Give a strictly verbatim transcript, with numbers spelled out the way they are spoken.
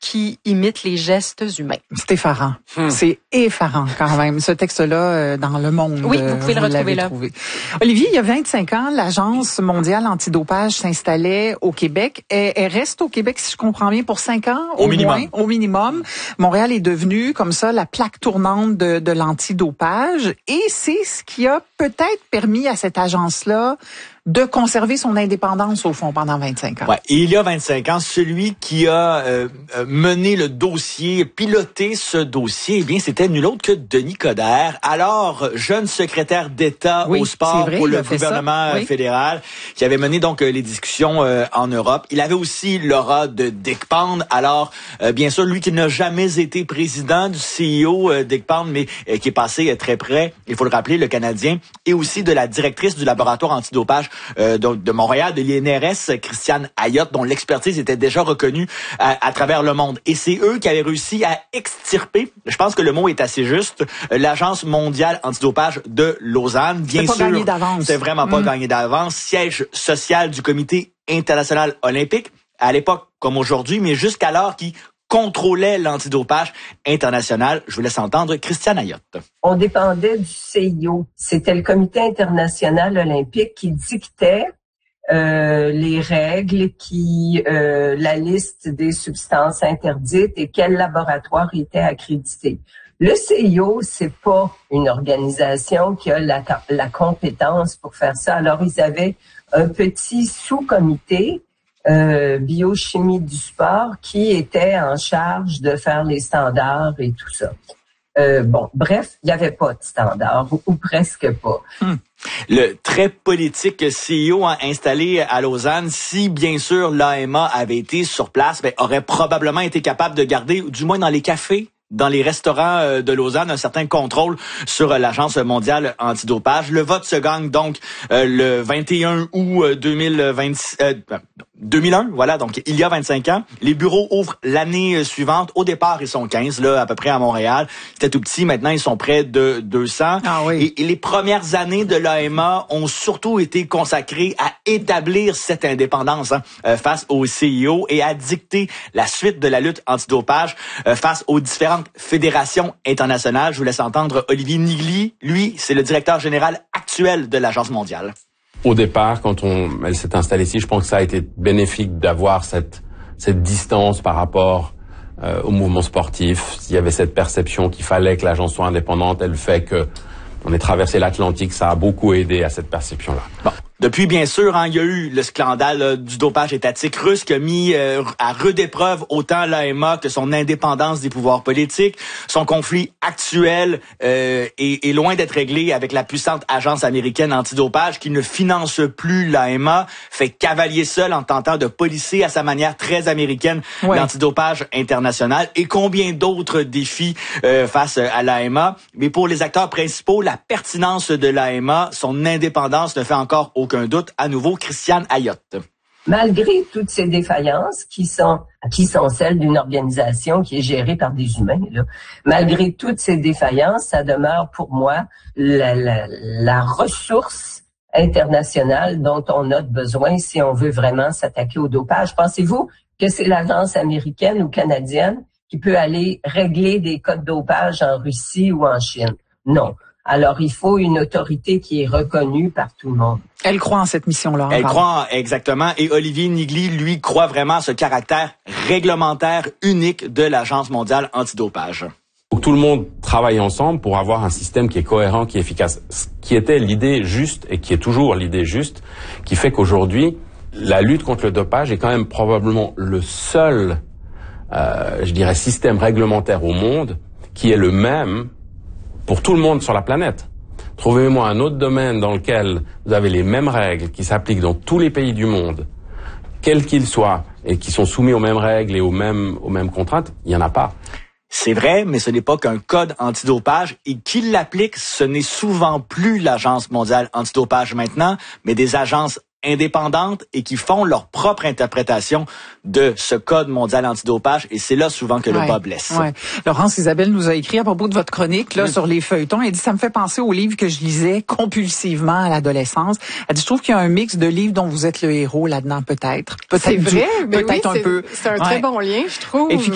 qui imite les gestes humains. C'est effarant. Hmm. C'est effarant quand même. Ce texte-là euh, dans Le Monde. Oui, vous pouvez vous le retrouver là. Trouvé. Olivier, il y a vingt-cinq ans, l'Agence mondiale antidopage s'installait au Québec. Elle, elle reste au Québec, si je comprends bien, pour cinq ans au, au minimum. Moins, au minimum. Montréal est devenu comme ça la plaque tournante de, de l'antidopage et c'est ce qui a peut-être permis à cette agence-là de conserver son indépendance, au fond, pendant vingt-cinq ans. Ouais. Et il y a vingt-cinq ans, celui qui a euh, mené le dossier, piloté ce dossier, eh bien, c'était nul autre que Denis Coderre, alors jeune secrétaire d'État oui, au sport vrai, pour le gouvernement oui. fédéral, qui avait mené donc les discussions euh, en Europe. Il avait aussi l'aura de Dick Pound, alors euh, bien sûr, lui qui n'a jamais été président du C E O euh, Dick Pound, mais euh, qui est passé euh, très près, il faut le rappeler, le Canadien, et aussi de la directrice du laboratoire antidopage Euh, de, de Montréal, de l'I N R S, Christiane Ayotte, dont l'expertise était déjà reconnue à, à travers le monde. Et c'est eux qui avaient réussi à extirper, je pense que le mot est assez juste, l'Agence mondiale antidopage de Lausanne. Bien sûr, c'est pas gagné d'avance. C'est vraiment pas mmh. gagné d'avance. Siège social du Comité international olympique, à l'époque comme aujourd'hui, mais jusqu'alors qui contrôlait l'antidopage international. Je vous laisse entendre Christiane Ayotte. On dépendait du C I O. C'était le Comité international olympique qui dictait euh, les règles, qui euh, la liste des substances interdites et quel laboratoire était accrédité. Le C I O, c'est pas une organisation qui a la, la compétence pour faire ça. Alors, ils avaient un petit sous-comité Euh, biochimie du sport qui était en charge de faire les standards et tout ça. Euh, bon, bref, il n'y avait pas de standards, ou, ou presque pas. Hmm. Le très politique C I O installé à Lausanne, si bien sûr l'A M A avait été sur place, ben, aurait probablement été capable de garder, du moins dans les cafés, dans les restaurants de Lausanne, un certain contrôle sur l'Agence mondiale antidopage. Le vote se gagne donc euh, le vingt et un août deux mille vingt, euh, deux mille un, voilà, donc il y a vingt-cinq ans. Les bureaux ouvrent l'année suivante. Au départ, ils sont quinze, là, à peu près à Montréal. C'était tout petit, maintenant ils sont près de deux cents. Ah oui. Et, et les premières années de l'A M A ont surtout été consacrées à établir cette indépendance hein, euh, face au C I O et à dicter la suite de la lutte antidopage euh, face aux différentes fédérations internationales. Je vous laisse entendre Olivier Nigli. Lui, c'est le directeur général actuel de l'Agence mondiale. Au départ, quand on, elle s'est installée ici, je pense que ça a été bénéfique d'avoir cette, cette distance par rapport euh, au mouvement sportif. Il y avait cette perception qu'il fallait que l'agence soit indépendante. Elle fait que on ait traversé l'Atlantique, ça a beaucoup aidé à cette perception-là. Bon. Depuis, bien sûr, hein, il y a eu le scandale euh, du dopage étatique russe qui a mis euh, à rude épreuve autant l'A M A que son indépendance des pouvoirs politiques. Son conflit actuel euh, est, est loin d'être réglé avec la puissante agence américaine antidopage qui ne finance plus l'A M A, fait cavalier seul en tentant de policer à sa manière très américaine ouais. l'antidopage international et combien d'autres défis euh, face à l'A M A. Mais pour les acteurs principaux, la pertinence de l'A M A, son indépendance ne fait encore aucun aucun doute. À nouveau, Christiane Ayotte. Malgré toutes ces défaillances qui sont qui sont celles d'une organisation qui est gérée par des humains, là, malgré toutes ces défaillances, ça demeure pour moi la, la, la ressource internationale dont on a besoin si on veut vraiment s'attaquer au dopage. Pensez-vous que c'est l'agence américaine ou canadienne qui peut aller régler des cas de dopage en Russie ou en Chine? Non. Alors, il faut une autorité qui est reconnue par tout le monde. Elle croit en cette mission-là. Elle croit exactement. Et Olivier Nigli, lui, croit vraiment à ce caractère réglementaire unique de l'Agence mondiale antidopage. Tout le monde travaille ensemble pour avoir un système qui est cohérent, qui est efficace. Ce qui était l'idée juste et qui est toujours l'idée juste, qui fait qu'aujourd'hui, la lutte contre le dopage est quand même probablement le seul, euh, je dirais, système réglementaire au monde qui est le même pour tout le monde sur la planète. Trouvez-moi un autre domaine dans lequel vous avez les mêmes règles qui s'appliquent dans tous les pays du monde, quels qu'ils soient, et qui sont soumis aux mêmes règles et aux mêmes, aux mêmes contraintes. Il n'y en a pas. C'est vrai, mais ce n'est pas qu'un code antidopage et qui l'applique, ce n'est souvent plus l'Agence mondiale antidopage maintenant, mais des agences indépendantes et qui font leur propre interprétation de ce code mondial antidopage et c'est là souvent que le ouais, bas blesse. Ouais. Laurence Isabelle nous a écrit à propos de votre chronique là oui. sur les feuilletons. Elle dit ça me fait penser aux livres que je lisais compulsivement à l'adolescence. Elle dit je trouve qu'il y a un mix de livres dont vous êtes le héros là-dedans peut-être. Peut-être c'est vrai, peut-être oui, un c'est, peu. C'est un ouais. très bon lien, je trouve. Et puis